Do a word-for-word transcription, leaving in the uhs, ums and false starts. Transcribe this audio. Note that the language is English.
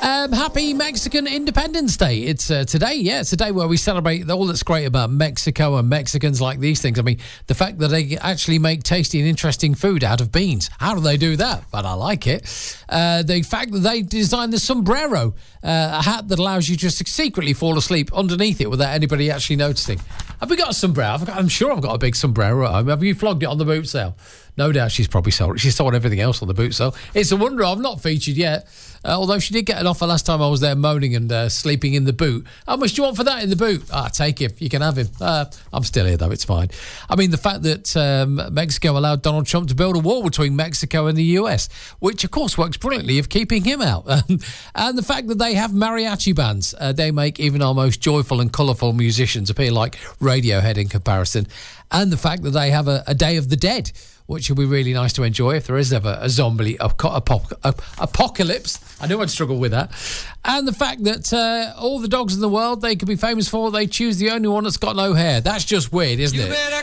Um, happy Mexican Independence Day. It's uh, today, yeah, it's a day where we celebrate all that's great about Mexico and Mexicans like these things. I mean, the fact that they actually make tasty and interesting food out of beans. How do they do that? But I like it. Uh, the fact that they designed the sombrero, uh, a hat that allows you to just secretly fall asleep underneath it without anybody actually noticing. Have we got a sombrero? I've got, I'm sure I've got a big sombrero at home. Have you flogged it on the boot sale? No doubt she's probably sold it. She's sold everything else on the boot sale. It's a wonder I've not featured yet. Uh, although she did get an offer last time I was there moaning and uh, sleeping in the boot. How much do you want for that in the boot? Ah, take him. You can have him. Uh, I'm still here, though. It's fine. I mean, the fact that um, Mexico allowed Donald Trump to build a wall between Mexico and the U S, which, of course, works brilliantly of keeping him out. And the fact that they have mariachi bands. Uh, they make even our most joyful and colourful musicians appear like Radiohead in comparison. And the fact that they have a, a Day of the Dead, which will be really nice to enjoy if there is ever a zombie apocalypse. I knew I'd struggle with that. And the fact that uh, all the dogs in the world they could be famous for, they choose the only one that's got no hair. That's just weird, isn't it?